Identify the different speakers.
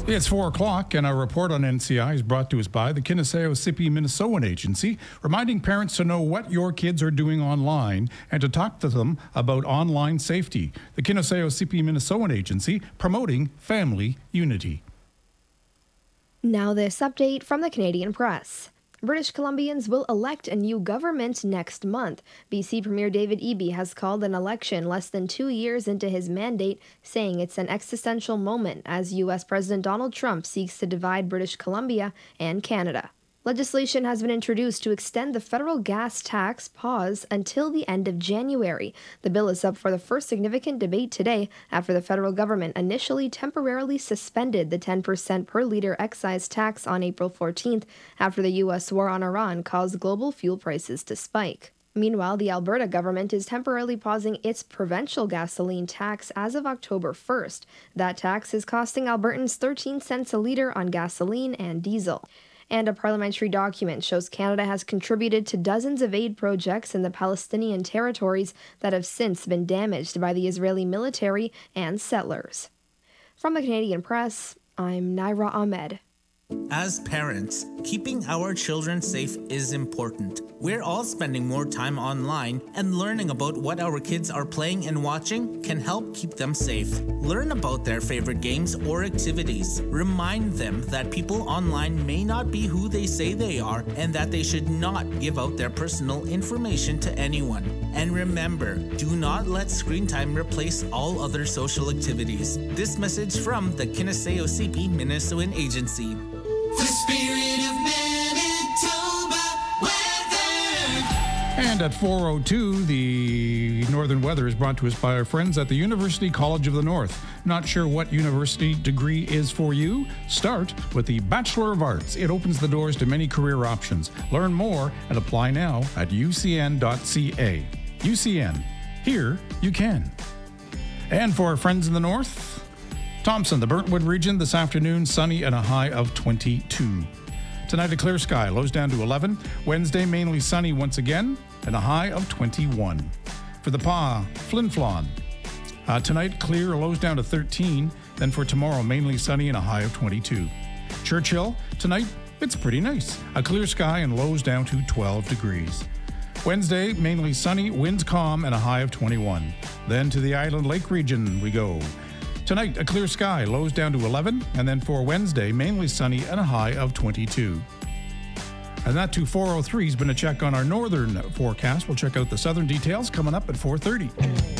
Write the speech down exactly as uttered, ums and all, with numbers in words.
Speaker 1: It's four o'clock, and our report on N C I is brought to us by the Kinneseo-Sippy Minnesotan Agency, reminding parents to know what your kids are doing online and to talk to them about online safety. The Kinneseo-Sippy Minnesotan Agency, promoting family unity.
Speaker 2: Now this update from the Canadian Press. British Columbians will elect a new government next month. B C Premier David Eby has called an election less than two years into his mandate, saying it's an existential moment as U S President Donald Trump seeks to divide British Columbia and Canada. Legislation has been introduced to extend the federal gas tax pause until the end of January. The bill is up for the first significant debate today after the federal government initially temporarily suspended the ten percent per liter excise tax on April fourteenth after the U S war on Iran caused global fuel prices to spike. Meanwhile, the Alberta government is temporarily pausing its provincial gasoline tax as of October first. That tax is costing Albertans thirteen cents a liter on gasoline and diesel. And a parliamentary document shows Canada has contributed to dozens of aid projects in the Palestinian territories that have since been damaged by the Israeli military and settlers. From the Canadian Press, I'm Naira Ahmed.
Speaker 3: As parents, keeping our children safe is important. We're all spending more time online, and learning about what our kids are playing and watching can help keep them safe. Learn about their favorite games or activities. Remind them that people online may not be who they say they are, and that they should not give out their personal information to anyone. And remember, do not let screen time replace all other social activities. This message from the Kinneseo-Sippy Minnesotan Agency.
Speaker 4: The spirit of Manitoba weather.
Speaker 1: And at four oh two, the Northern Weather is brought to us by our friends at the University College of the North. Not sure what university degree is for you? Start with the Bachelor of Arts. It opens the doors to many career options. Learn more and apply now at u c n dot c a. U C N. Here you can. And for our friends in the North, Thompson, the Burntwood region, this afternoon, sunny and a high of twenty-two. Tonight, a clear sky, lows down to eleven. Wednesday, mainly sunny once again, and a high of twenty-one. For the Pas, Flin Flon, uh, tonight, clear, lows down to thirteen. Then for tomorrow, mainly sunny and a high of twenty-two. Churchill, tonight, it's pretty nice. A clear sky and lows down to twelve degrees. Wednesday, mainly sunny, winds calm, and a high of twenty-one. Then to the Island Lake region we go. Tonight, a clear sky, lows down to eleven, and then for Wednesday, mainly sunny and a high of twenty-two. And that to four oh three has been a check on our northern forecast. We'll check out the southern details coming up at four thirty.